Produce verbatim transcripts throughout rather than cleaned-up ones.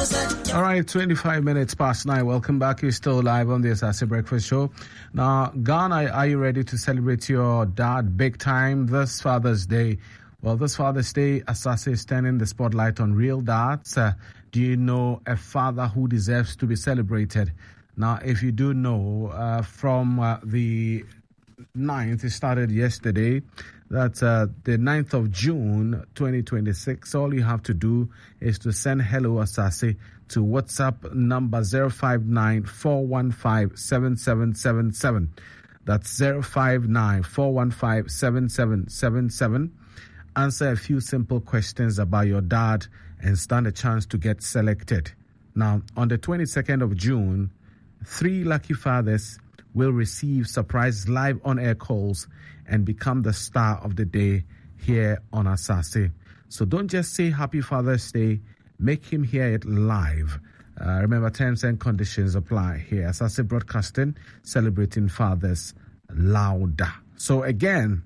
All right, twenty-five minutes past nine. Welcome back. You're still live on the Asase Breakfast Show. Now, Ghana, are you ready to celebrate your dad big time this Father's Day? Well, this Father's Day, Asase is turning the spotlight on real dads. Uh, do you know a father who deserves to be celebrated? Now, if you do know, uh, from uh, the ninth, it started yesterday. That's uh, the ninth of June, twenty twenty-six. All you have to do is to send Hello Asase to WhatsApp number zero five nine, four one five, seven seven seven seven. That's zero five nine, four one five, seven seven seven seven. Answer a few simple questions about your dad and stand a chance to get selected. Now, on the twenty-second of June, three lucky fathers will receive surprise live on-air calls and become the star of the day here on Asase. So don't just say Happy Father's Day, make him hear it live. Uh, remember, terms and conditions apply here. Asase Broadcasting, celebrating fathers louder. So again,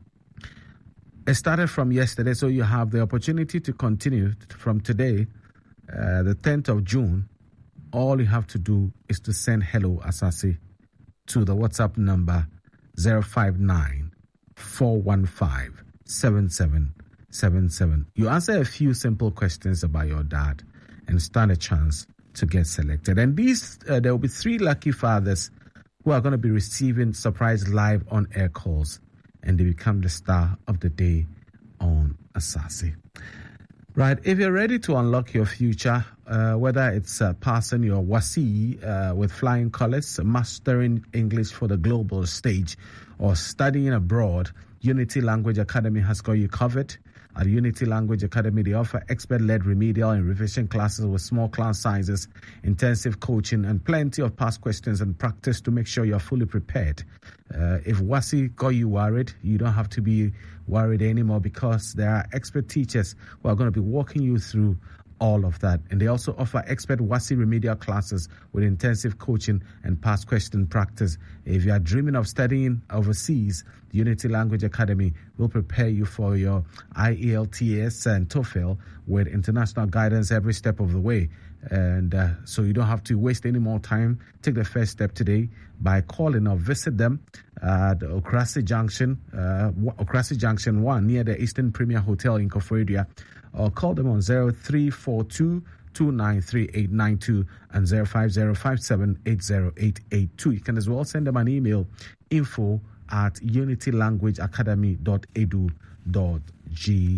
it started from yesterday, so you have the opportunity to continue from today, uh, the tenth of June. All you have to do is to send Hello Asase to the WhatsApp number zero five nine, four one five, seven seven seven seven. You answer a few simple questions about your dad and stand a chance to get selected. And these, uh, there will be three lucky fathers who are going to be receiving surprise live on-air calls, and they become the star of the day on Asase. Right, if you're ready to unlock your future, uh, whether it's uh, passing your WASSCE uh, with flying colors, mastering English for the global stage, or studying abroad, Unity Language Academy has got you covered. At Unity Language Academy, they offer expert-led remedial and revision classes with small class sizes, intensive coaching, and plenty of past questions and practice to make sure you're fully prepared. Uh, if WASSCE got you worried, you don't have to be worried anymore, because there are expert teachers who are going to be walking you through all of that. And they also offer expert WASSCE remedial classes with intensive coaching and past question practice. If you are dreaming of studying overseas, the Unity Language Academy will prepare you for your I E L T S and TOEFL with international guidance every step of the way. And uh, so you don't have to waste any more time. Take the first step today by calling or visit them at Okrasi Junction, uh, Okrasi Junction one near the Eastern Premier Hotel in Koforidua, or call them on zero three four two, two nine three eight nine two and zero five zero five seven eight zero eight eight two. You can as well send them an email, info at unity language academy dot e d u dot g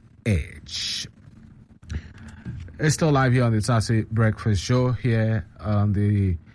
h. It's still live here on the Asase Breakfast Show here on the